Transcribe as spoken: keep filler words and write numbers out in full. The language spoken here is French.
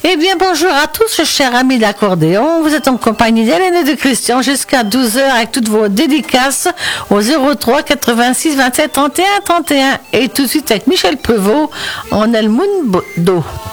Eh bien, bonjour à tous, chers amis d'accordéon. Vous êtes en compagnie d'Hélène et de Christian jusqu'à douze heures avec toutes vos dédicaces au zéro trois quatre-vingt-six vingt-sept trente et un trente et un. Et tout de suite avec Michel Prévost en El Mundo.